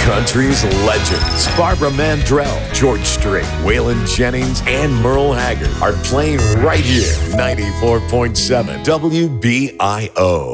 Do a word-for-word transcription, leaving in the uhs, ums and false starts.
Country's legends, Barbara Mandrell, George Strait, Waylon Jennings, and Merle Haggard are playing right here. ninety-four point seven W B I O.